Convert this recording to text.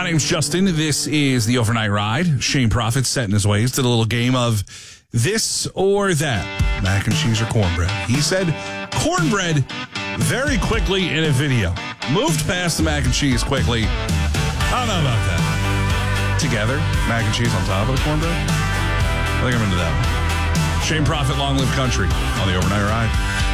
name's Justin. This is the Overnight Ride. Shane Prophet set in his ways. Did a little game of this or that. Mac and cheese or cornbread. He said cornbread very quickly in a video. Moved past the mac and cheese quickly. I don't know about that. Together, mac and cheese on top of the cornbread. I think I'm into that one. Shane Prophet, Long Live Country on the Overnight Ride.